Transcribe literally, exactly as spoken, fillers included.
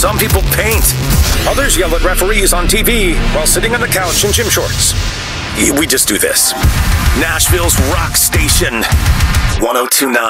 Some people paint. Others yell at referees on T V while sitting on the couch in gym shorts. We just do this. Nashville's rock station, one oh two point nine.